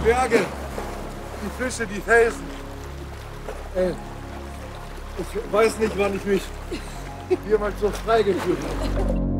Berge, die Fische, die Felsen. Ey, ich weiß nicht, wann ich mich hier mal so frei gefühlt habe.